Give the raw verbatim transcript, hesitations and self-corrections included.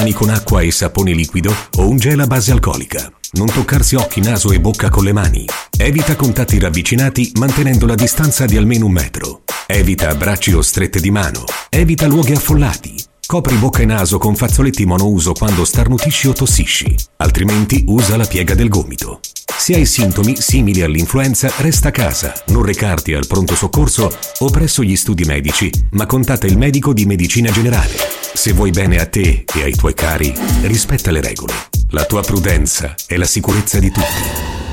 mani con acqua e sapone liquido o un gel a base alcolica. Non toccarsi occhi, naso e bocca con le mani. Evita contatti ravvicinati mantenendo la distanza di almeno un metro. Evita abbracci o strette di mano. Evita luoghi affollati. Copri bocca e naso con fazzoletti monouso quando starnutisci o tossisci, altrimenti usa la piega del gomito. Se hai sintomi simili all'influenza, resta a casa, non recarti al pronto soccorso o presso gli studi medici, ma contatta il medico di medicina generale. Se vuoi bene a te e ai tuoi cari, rispetta le regole. La tua prudenza è la sicurezza di tutti.